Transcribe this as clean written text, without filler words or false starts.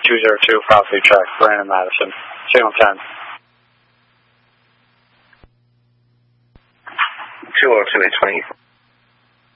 202, Fleet Track, Brandon Madison, signal 10. 202, 820.